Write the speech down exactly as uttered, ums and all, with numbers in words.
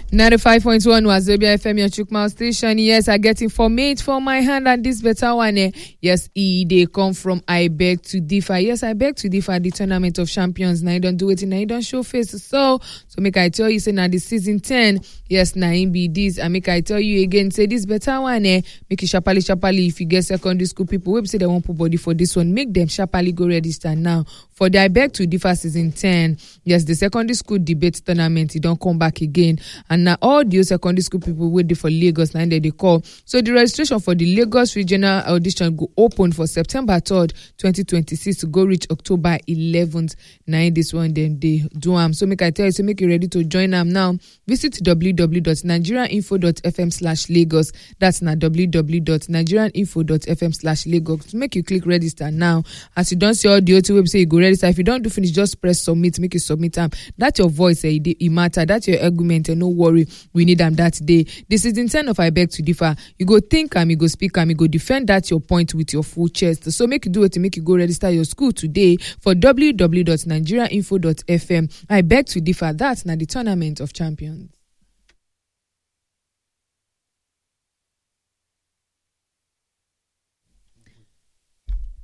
ninety-five point one Wazobia F M, your Chukma station. Yes, I get information for my hand, and this better one. Eh? Yes, e they come from I beg to differ. Yes, I beg to differ. The tournament of champions. Now you don't do it, now you don't show face. So, so make I tell you, say now the season ten. Yes, now in be this. I make I tell you again, say this better one. Eh? Make it sharply, sharply. If you get secondary school people, we say they won't put body for this one. Make them sharply go register now for the I beg to differ season ten. Yes, the secondary school debate tournament. It don't come back again. And now all the secondary school people waiting for Lagos, now they call. So the registration for the Lagos regional audition go open for September third, twenty twenty-six to go reach October eleventh. Now this one then they do am. So make I tell you, so make you ready to join them now. Visit w w w dot nigerian info dot f m slash Lagos. That's now w w w dot nigerian info dot f m slash Lagos. To make you click register now. As you don't see all the O T website, you go register. If you don't do finish, just press submit. Make you submit them. That's your voice, eh? It, it matter. That's your argument. And no worry, we need them that day. This is the intent of I beg to differ. You go think and you go speak and you go defend that your point with your full chest. So make you do it to make you go register your school today for w w w dot nigerian info dot f m. I beg to differ. That's now the tournament of champions.